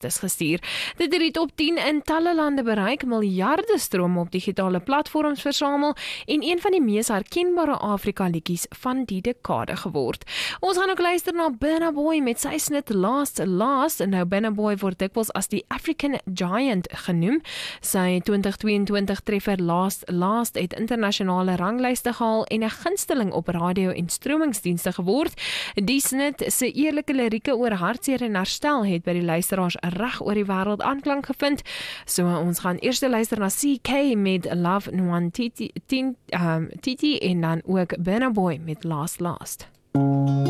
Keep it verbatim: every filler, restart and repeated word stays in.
is gestuur. Dit het die top tien in talle lande bereik, miljarde strome op digitale platforms versamel en een van die mees herkenbare Afrika liedjies van die dekade geword. Ons gaan ook luister na Burna Boy met sy snit Last Last, en nou Burna Boy word dikwels as die African Giant genoem. Sy twintig tweeëntwintig treffer Last Last het internasionale ranglyste gehaal en 'n gunsteling op radio en stromingsdienste geword. Die snit se eerlike lirieke oor hartseer en herstel het by die luisteraars reg oor die wêreld aanklank gevind. So ons gaan eers luister na C K met Love One Titi, Titi, um, Titi en dan ook Burna Boy met Last Last.